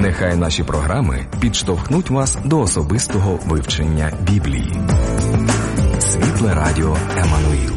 Нехай наші програми підштовхнуть вас до особистого вивчення Біблії. Світле Радіо Еммануїл.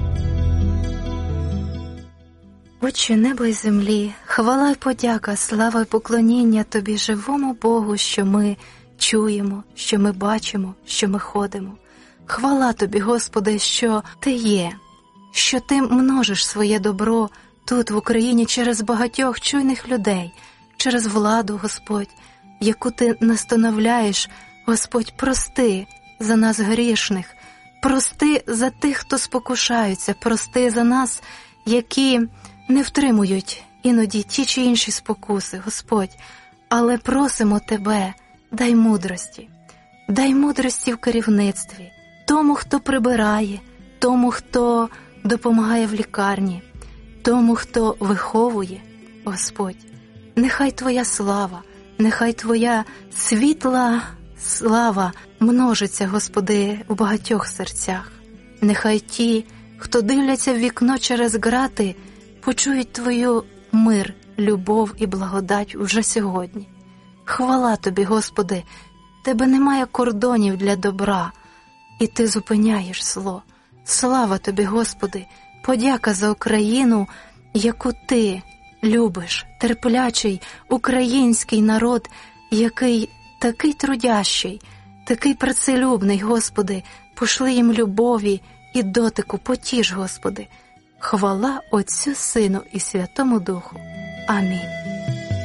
Отче неба й землі, хвала й подяка, слава й поклоніння Тобі, живому Богу, що ми чуємо, що ми бачимо, що ми ходимо. Хвала Тобі, Господи, що Ти є, що Ти множиш своє добро тут, в Україні, через багатьох чуйних людей, через владу, Господь, яку Ти настановляєш. Господь, прости за нас грішних, прости за тих, хто спокушаються, прости за нас, які не втримують іноді ті чи інші спокуси, Господь, але просимо Тебе, дай мудрості в керівництві, тому, хто прибирає, тому, хто допомагає в лікарні, тому, хто виховує, Господь. Нехай Твоя слава, нехай Твоя світла слава множиться, Господи, у багатьох серцях. Нехай ті, хто дивляться в вікно через грати, почують Твою мир, любов і благодать уже сьогодні. Хвала Тобі, Господи, Тебе немає кордонів для добра, і Ти зупиняєш зло. Слава Тобі, Господи, подяка за Україну, яку Ти любиш, терплячий український народ, який такий трудящий, такий працелюбний, Господи, пошли їм любові і дотику, потіш, Господи. Хвала Отцю, Сину і Святому Духу. Амінь.